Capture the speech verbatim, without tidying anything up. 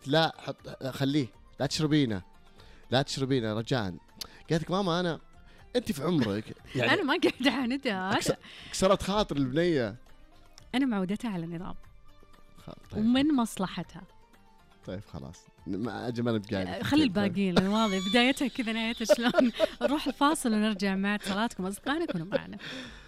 لا حط خليه لا تشربينه لا تشربينه رجاء. قالت لك ماما أنا أنت في عمرك يعني أنا ما قاعد أعاندها، كسرت خاطر البنية. أنا معودتها على النظام طيب. ومن مصلحتها. طيب خلاص ما أجي ما نبقى خلي الباقيين لأن واضح بدايتها كذا نهايتها شلون. نروح الفاصل ونرجع مع اتصالاتكم أصدقائنا كونوا معنا.